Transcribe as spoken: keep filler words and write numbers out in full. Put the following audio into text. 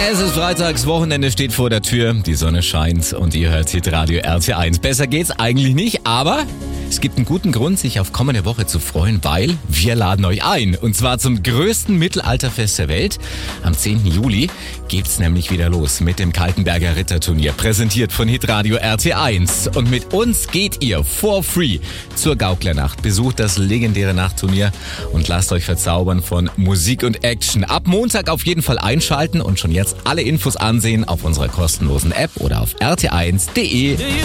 Es ist Freitags, Wochenende steht vor der Tür, die Sonne scheint und ihr hört Hitradio R T eins. Besser geht's eigentlich nicht, aber es gibt einen guten Grund, sich auf kommende Woche zu freuen, weil wir laden euch ein. Und zwar zum größten Mittelalterfest der Welt. Am zehnten Juli geht's nämlich wieder los mit dem Kaltenberger Ritterturnier, präsentiert von Hitradio R T eins. Und mit uns geht ihr for free zur Gauklernacht. Besucht das legendäre Nachtturnier und lasst euch verzaubern von Musik und Action. Ab Montag auf jeden Fall einschalten und schon jetzt alle Infos ansehen auf unserer kostenlosen App oder auf r t eins punkt d e.